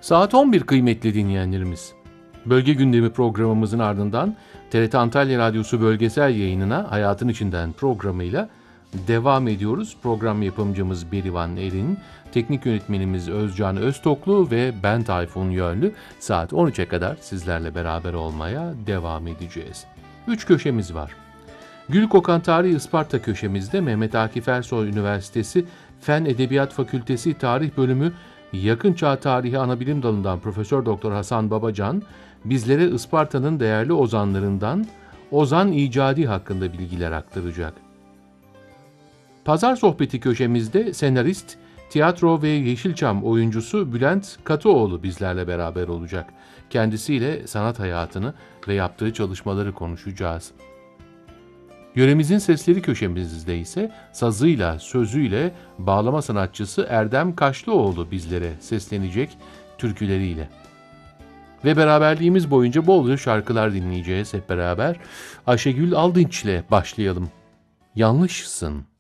Saat 11 kıymetli dinleyenlerimiz. Bölge gündemi programımızın ardından TRT Antalya Radyosu bölgesel yayınına Hayatın İçinden programıyla devam ediyoruz. Program yapımcımız Berivan Erin, teknik yönetmenimiz Özcan Öztoklu ve ben Tayfun Yönlü saat 13'e kadar sizlerle beraber olmaya devam edeceğiz. 3 köşemiz var. Gül Kokan Tarihi Isparta köşemizde Mehmet Akif Ersoy Üniversitesi Fen Edebiyat Fakültesi Tarih Bölümü Yakın Çağ Tarihi Anabilim Dalı'ndan Profesör Doktor Hasan Babacan bizlere Isparta'nın değerli ozanlarından Ozan İcadi hakkında bilgiler aktaracak. Pazar sohbeti köşemizde senarist, tiyatro ve Yeşilçam oyuncusu Bülent Katıoğlu bizlerle beraber olacak. Kendisiyle sanat hayatını ve yaptığı çalışmaları konuşacağız. Yöremizin sesleri köşemizde ise sazıyla, sözüyle bağlama sanatçısı Erdem Kaşlıoğlu bizlere seslenecek türküleriyle. Ve beraberliğimiz boyunca bolca şarkılar dinleyeceğiz hep beraber. Ayşegül Aldınç ile başlayalım. Yanlışsın.